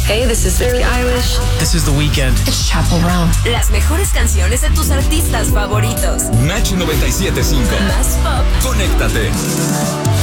Hey, this is Billie Eilish. This is The Weeknd. It's Chappell Brown. Las mejores canciones de tus artistas favoritos. Match 97.5. Más pop. Conéctate.